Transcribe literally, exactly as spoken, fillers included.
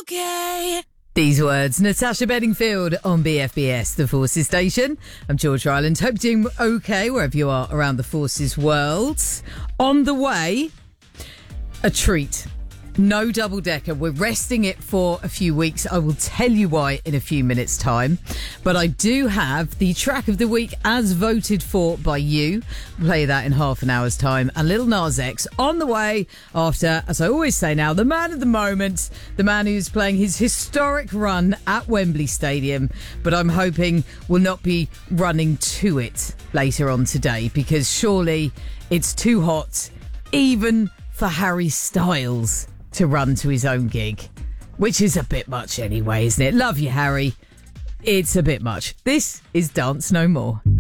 okay. These words, Natasha Bedingfield on B F B S, the Forces Station. I'm George Ryland. Hope you're doing okay wherever you are around the Forces world. On the way, a treat. No double decker. We're resting it for a few weeks. I will tell you why in a few minutes' time. But I do have the track of the week as voted for by you. Play that in half an hour's time. And Lil Nas X on the way after, as I always say now, the man of the moment, the man who's playing his historic run at Wembley Stadium. But I'm hoping will not be running to it later on today, because surely it's too hot, even for Harry Styles to run to his own gig, which is a bit much anyway, isn't it? Love you, Harry. It's a bit much. This is Dance No More.